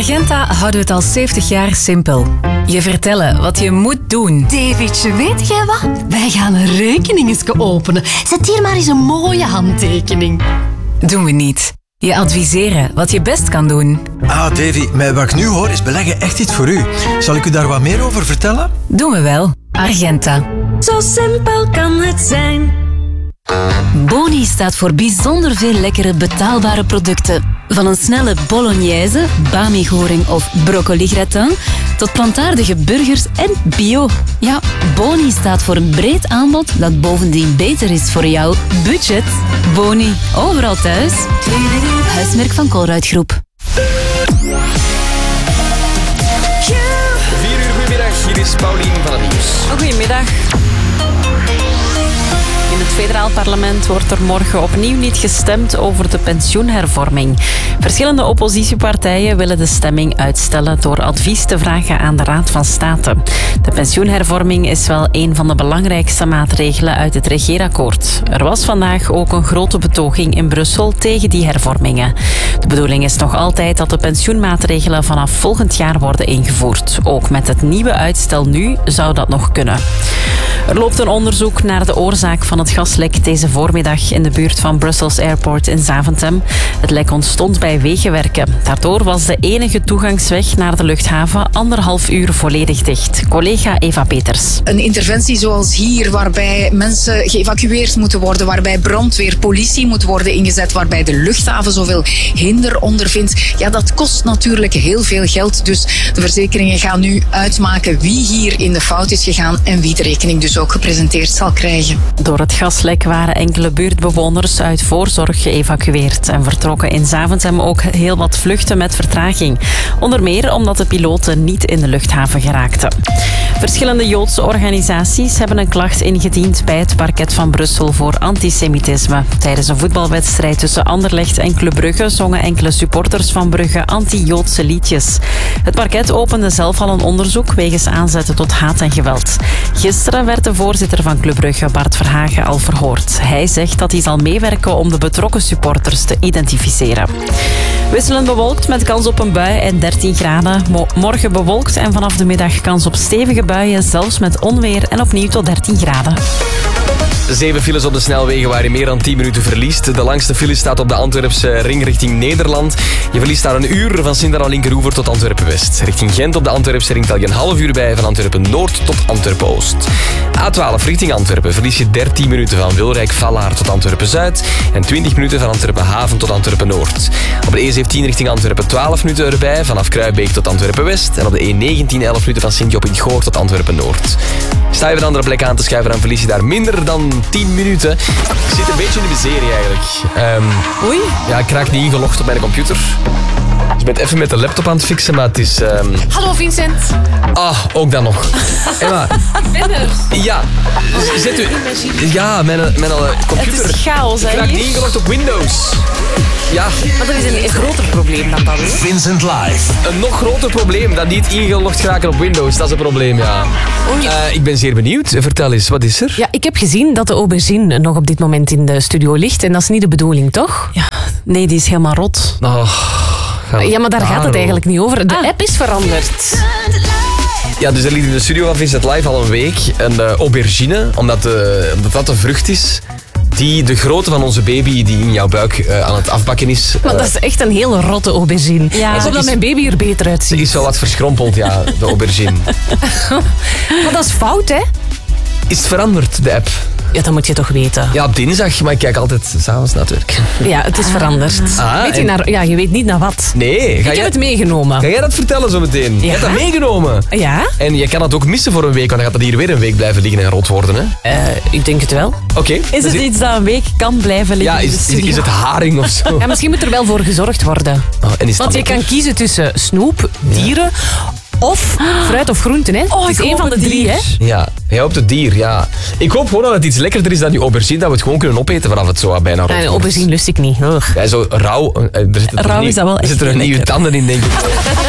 Argenta houden we het al 70 jaar simpel. Je vertellen wat je moet doen. Davidje, weet jij wat? Wij gaan een rekening openen. Zet hier maar eens een mooie handtekening. Doen we niet. Je adviseren wat je best kan doen. Davy, met wat ik nu hoor is beleggen echt iets voor u. Zal ik u daar wat meer over vertellen? Doen we wel. Argenta. Zo simpel kan het zijn. Boni staat voor bijzonder veel lekkere betaalbare producten. Van een snelle bolognese, bami-goring of broccoli-gratin tot plantaardige burgers en bio. Ja, Boni staat voor een breed aanbod dat bovendien beter is voor jouw budget. Boni, overal thuis. Huismerk van Colruyt Groep. 4 uur, goedemiddag. Hier is Paulien van het Nieuws. Goedemiddag. In het federaal parlement wordt er morgen opnieuw niet gestemd over de pensioenhervorming. Verschillende oppositiepartijen willen de stemming uitstellen door advies te vragen aan de Raad van State. De pensioenhervorming is wel een van de belangrijkste maatregelen uit het regeerakkoord. Er was vandaag ook een grote betoging in Brussel tegen die hervormingen. De bedoeling is nog altijd dat de pensioenmaatregelen vanaf volgend jaar worden ingevoerd. Ook met het nieuwe uitstel nu zou dat nog kunnen. Er loopt een onderzoek naar de oorzaak van het gaslek deze voormiddag in de buurt van Brussels Airport in Zaventem. Het lek ontstond bij wegenwerken. Daardoor was de enige toegangsweg naar de luchthaven 1,5 uur volledig dicht. Collega Eva Peters. Een interventie zoals hier, waarbij mensen geëvacueerd moeten worden, waarbij brandweer, politie moet worden ingezet, waarbij de luchthaven zoveel hinder ondervindt, ja, dat kost natuurlijk heel veel geld. Dus de verzekeringen gaan nu uitmaken wie hier in de fout is gegaan en wie de rekening dus ook gepresenteerd zal krijgen. Door het gaslek waren enkele buurtbewoners uit voorzorg geëvacueerd en vertrokken in Zaventem ook heel wat vluchten met vertraging. Onder meer omdat de piloten niet in de luchthaven geraakten. Verschillende Joodse organisaties hebben een klacht ingediend bij het parket van Brussel voor antisemitisme. Tijdens een voetbalwedstrijd tussen Anderlecht en Club Brugge zongen enkele supporters van Brugge anti-Joodse liedjes. Het parket opende zelf al een onderzoek wegens aanzetten tot haat en geweld. Gisteren werd de voorzitter van Club Brugge, Bart Verhagen, al verhoord. Hij zegt dat hij zal meewerken om de betrokken supporters te identificeren. Wisselend bewolkt met kans op een bui en 13 graden. Morgen bewolkt en vanaf de middag kans op stevige buien, zelfs met onweer en opnieuw tot 13 graden. 7 files op de snelwegen waar je meer dan 10 minuten verliest. De langste file staat op de Antwerpse ring richting Nederland. Je verliest daar een uur van Sint-Linkeroever tot Antwerpen-West. Richting Gent op de Antwerpse ring tel je een half uur bij van Antwerpen-Noord tot Antwerpen-Oost. A12 richting Antwerpen verlies je 13 minuten van Wilrijk-Vallaar tot Antwerpen-Zuid en 20 minuten van Antwerpen-Haven tot Antwerpen-Noord. Op de E17 richting Antwerpen 12 minuten erbij vanaf Kruibeek tot Antwerpen-West en op de E19 11 minuten van Sint-Job-in-Goor tot Antwerpen-Noord. Sta je op een andere plek aan te schuiven, dan verlies je daar minder dan 10 minuten. Ik zit een beetje in de miserie eigenlijk. Oei. Ja, ik raak niet ingelogd op mijn computer. Dus ik ben even met de laptop aan het fixen, maar het is... Hallo Vincent. Ook dan nog. Emma. Ik ben er. Ja, zet u... Ja, mijn computer. Het is chaos, hè? Ik raak niet ingelogd op Windows. Ja. Maar dat is een groter probleem dan dat, hè? Vincent Live. Een nog groter probleem dan niet ingelogd geraken op Windows. Dat is een probleem, ja. Ik ben zeer benieuwd. Vertel eens, wat is er? Ja, ik heb gezien dat de aubergine nog op dit moment in de studio ligt. En dat is niet de bedoeling, toch? Ja, nee, die is helemaal rot. Ja, maar daar gaat het eigenlijk niet over. De app is veranderd. Ja, dus er ligt in de studio van Vincent Live al een week een aubergine, omdat dat een vrucht is die de grootte van onze baby die in jouw buik aan het afbakken is. Maar dat is echt een hele rotte aubergine. Ja. Ik hoop dat mijn baby er beter Ze uitziet. is wel wat verschrompeld, ja, de aubergine. Maar dat is fout, hè? Is het veranderd, de app? Ja, dat moet je toch weten. Ja, op dinsdag, maar ik kijk altijd s'avonds natuurlijk. Ja, het is veranderd. Weet je, en- je weet niet naar wat. Nee, Ik heb het meegenomen. Ga jij dat vertellen zo meteen? Je hebt dat meegenomen. Ja? En je kan het ook missen voor een week, want dan gaat dat hier weer een week blijven liggen en rot worden, hè? Ik denk het wel. Oké. Is het iets dat een week kan blijven liggen Ja, in de studio? is het haring of zo? Ja, misschien moet er wel voor gezorgd worden. En is het Want je dan kan kiezen tussen snoep, dieren of fruit of groenten. Hè? Oh, het is ik één hoop van de het 3. Hè? Ja, jij hoopt het dier, ja. Ik hoop gewoon dat het iets lekkerder is dan die aubergine, dat we het gewoon kunnen opeten vanaf het zo bijna rot Nee, wordt. aubergine lust ik niet. Ugh. Ja, zo rauw. Er zitten Rauw er is dat wel er echt zitten er lekker. nieuwe tanden in, denk ik.